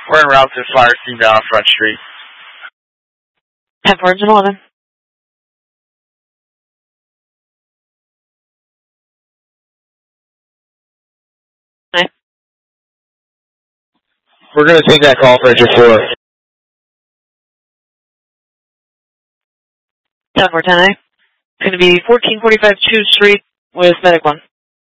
We're en route to Fire Team down Front Street. 10-4 engine 11. Okay. We're going to take that call for engine 4. 10-4 10A. It's going to be 1445 2 Street with Medic 1.